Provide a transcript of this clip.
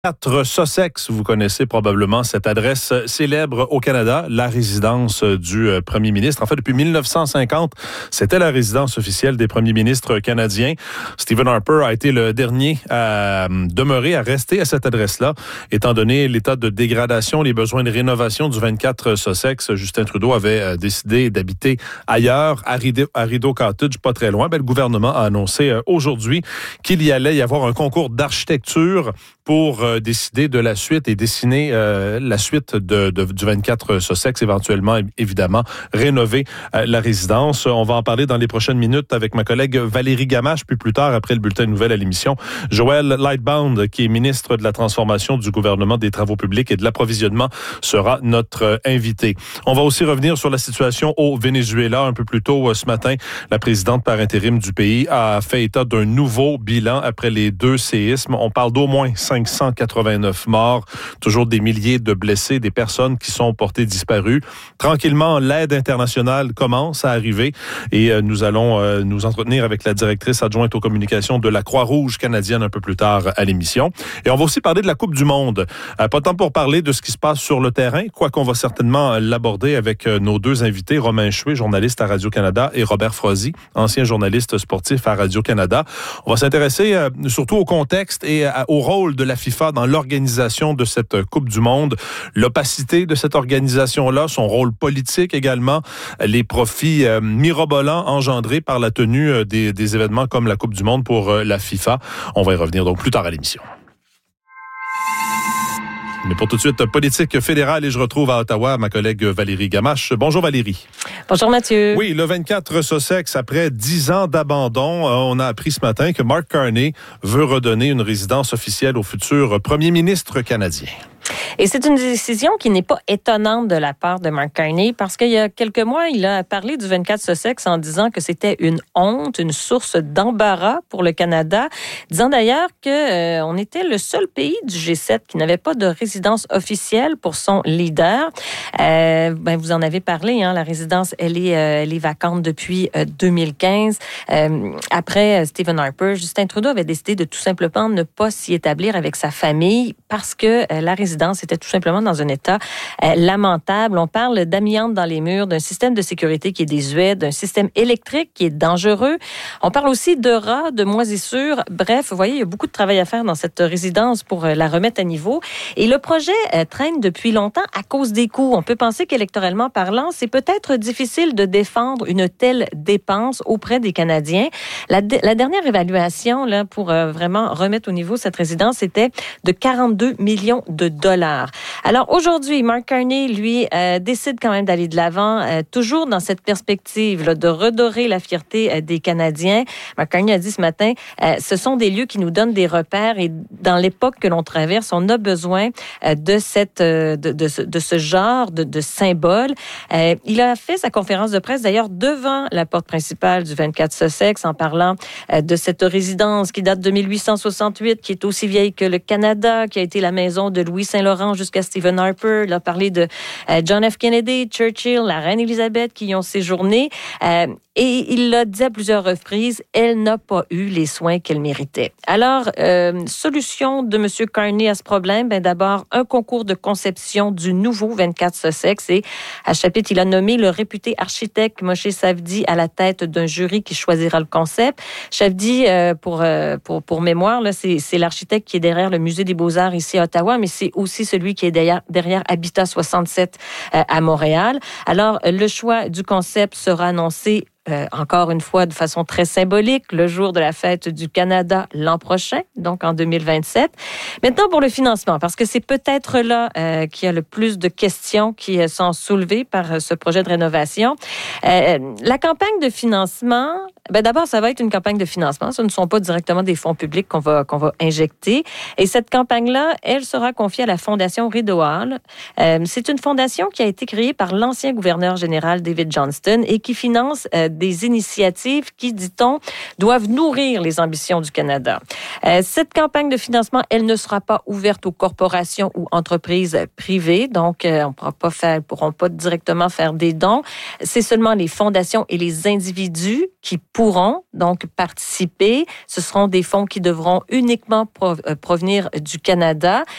4 Sussex, vous connaissez probablement cette adresse célèbre au Canada, la résidence du premier ministre. En fait, depuis 1950, c'était la résidence officielle des premiers ministres canadiens. Stephen Harper a été le dernier à demeurer, à rester à cette adresse-là. Étant donné l'état de dégradation, les besoins de rénovation du 24 Sussex, Justin Trudeau avait décidé d'habiter ailleurs, à Rideau Cottage, pas très loin. Le gouvernement a annoncé aujourd'hui qu'il y allait y avoir un concours d'architecture pour décider de la suite et dessiner la suite du 24 Sussex, éventuellement, évidemment, rénover la résidence. On va en parler dans les prochaines minutes avec ma collègue Valérie Gamache, puis plus tard, après le bulletin de nouvelles à l'émission. Joël Lightbound, qui est ministre de la Transformation du gouvernement des Travaux publics et de l'approvisionnement, sera notre invité. On va aussi revenir sur la situation au Venezuela. Un peu plus tôt ce matin, la présidente par intérim du pays a fait état d'un nouveau bilan après les 2 séismes. On parle d'au moins 589 morts, toujours des milliers de blessés, des personnes qui sont portées disparues. Tranquillement, l'aide internationale commence à arriver et nous allons nous entretenir avec la directrice adjointe aux communications de la Croix-Rouge canadienne un peu plus tard à l'émission. Et on va aussi parler de la Coupe du Monde. Pas tant pour parler de ce qui se passe sur le terrain, quoiqu'on va certainement l'aborder avec nos 2 invités, Romain Chouet, journaliste à Radio-Canada, et Robert Frozy, ancien journaliste sportif à Radio-Canada. On va s'intéresser surtout au contexte et au rôle de la FIFA dans l'organisation de cette Coupe du Monde, l'opacité de cette organisation-là, son rôle politique également, les profits mirobolants engendrés par la tenue des événements comme la Coupe du Monde pour la FIFA. On va y revenir donc plus tard à l'émission. Mais pour tout de suite, politique fédérale, et je retrouve à Ottawa ma collègue Valérie Gamache. Bonjour Valérie. Bonjour Mathieu. Oui, le 24 Sussex, après 10 ans d'abandon, on a appris ce matin que Mark Carney veut redonner une résidence officielle au futur premier ministre canadien. Et c'est une décision qui n'est pas étonnante de la part de Mark Carney parce qu'il y a quelques mois, il a parlé du 24 Sussex en disant que c'était une honte, une source d'embarras pour le Canada, disant d'ailleurs que on était le seul pays du G7 qui n'avait pas de résidence officielle pour son leader. Vous en avez parlé, hein, la résidence, elle est vacante depuis 2015. Après Stephen Harper, Justin Trudeau avait décidé de tout simplement ne pas s'y établir avec sa famille parce que la résidence était tout simplement dans un état lamentable. On parle d'amiante dans les murs, d'un système de sécurité qui est désuet, d'un système électrique qui est dangereux. On parle aussi de rats, de moisissures. Bref, vous voyez, il y a beaucoup de travail à faire dans cette résidence pour la remettre à niveau. Et le projet traîne depuis longtemps à cause des coûts. On peut penser qu'électoralement parlant, c'est peut-être difficile de défendre une telle dépense auprès des Canadiens. La dernière évaluation là, pour vraiment remettre au niveau cette résidence était de 42 millions de dollars. Alors aujourd'hui, Mark Carney, lui, décide quand même d'aller de l'avant, toujours dans cette perspective là, de redorer la fierté des Canadiens. Mark Carney a dit ce matin, ce sont des lieux qui nous donnent des repères et dans l'époque que l'on traverse, on a besoin de ce genre de symbole. Il a fait sa conférence de presse d'ailleurs devant la porte principale du 24 Sussex en parlant de cette résidence qui date de 1868, qui est aussi vieille que le Canada, qui a été la maison de Louis Saint-Laurent jusqu'à Stephen Harper. Il a parlé de John F. Kennedy, Churchill, la reine Élisabeth qui y ont séjourné. Et il l'a dit à plusieurs reprises, elle n'a pas eu les soins qu'elle méritait. Alors, solution de M. Carney à ce problème, d'abord, un concours de conception du nouveau 24 Sussex. Et à chapitre, il a nommé le réputé architecte Moshe Safdie à la tête d'un jury qui choisira le concept. Safdie, pour mémoire, là, c'est l'architecte qui est derrière le Musée des Beaux-Arts ici à Ottawa, mais c'est aussi celui qui est derrière Habitat 67 à Montréal. Alors, le choix du concept sera annoncé encore une fois de façon très symbolique, le jour de la fête du Canada l'an prochain, donc en 2027. Maintenant, pour le financement, parce que c'est peut-être là qu'il y a le plus de questions qui sont soulevées par ce projet de rénovation. La campagne de financement, d'abord, ça va être une campagne de financement. Ce ne sont pas directement des fonds publics qu'on va injecter. Et cette campagne-là, elle sera confiée à la Fondation Rideau Hall. C'est une fondation qui a été créée par l'ancien gouverneur général David Johnston et qui finance des initiatives qui, dit-on, doivent nourrir les ambitions du Canada. Cette campagne de financement, elle ne sera pas ouverte aux corporations ou entreprises privées, donc on ne pourront pas directement faire des dons. C'est seulement les fondations et les individus qui pourront donc participer. Ce seront des fonds qui devront uniquement provenir du Canada.